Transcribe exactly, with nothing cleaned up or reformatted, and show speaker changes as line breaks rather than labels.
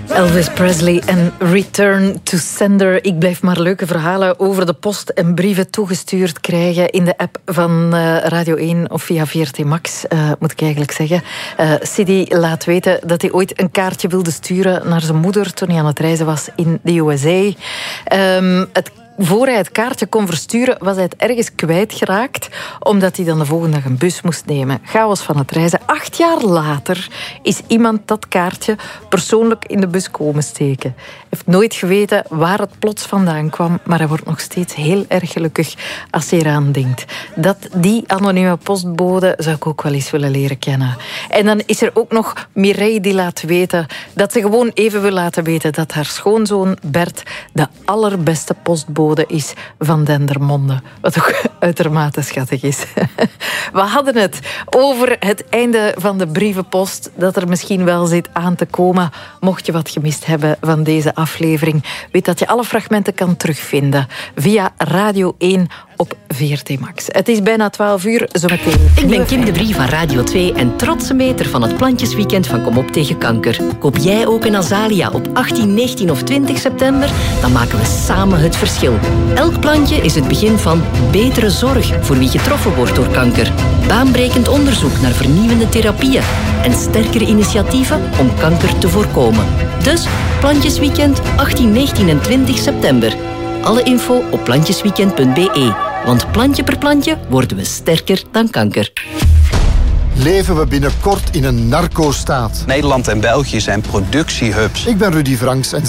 Elvis Presley en Return to Sender. Ik blijf maar leuke verhalen over de post en brieven toegestuurd krijgen in de app van uh, Radio één of via V R T Max, uh, moet ik eigenlijk zeggen. Uh, Sidi laat weten dat hij ooit een kaartje wilde sturen naar zijn moeder toen hij aan het reizen was in de U S A. Um, het Voor hij het kaartje kon versturen, was hij het ergens kwijtgeraakt, omdat hij dan de volgende dag een bus moest nemen. Chaos van het reizen. Acht jaar later is iemand dat kaartje persoonlijk in de bus komen steken. Hij heeft nooit geweten waar het plots vandaan kwam, maar hij wordt nog steeds heel erg gelukkig als hij eraan denkt. Dat die anonieme postbode zou ik ook wel eens willen leren kennen. En dan is er ook nog Mireille die laat weten dat ze gewoon even wil laten weten dat haar schoonzoon Bert de allerbeste postbode is van Dendermonde. Wat ook uitermate schattig is. We hadden het over het einde van de brievenpost, dat er misschien wel zit aan te komen. Mocht je wat gemist hebben van deze aflevering, weet dat je alle fragmenten kan terugvinden via Radio één op V R T Max. Het is bijna twaalf uur, zometeen.
Ik ben Kim de Brie van Radio twee en trotse meter van het Plantjesweekend van Kom op tegen kanker. Koop jij ook een azalia op achttien, negentien of twintig september? Dan maken we samen het verschil. Elk plantje is het begin van betere zorg voor wie getroffen wordt door kanker. Baanbrekend onderzoek naar vernieuwende therapieën en sterkere initiatieven om kanker te voorkomen. Dus Plantjesweekend achttien, negentien en twintig september. Alle info op plantjesweekend punt b e. Want plantje per plantje worden we sterker dan kanker.
Leven we binnenkort in een narco-staat?
Nederland en België zijn productiehubs.
Ik ben Rudy Franks en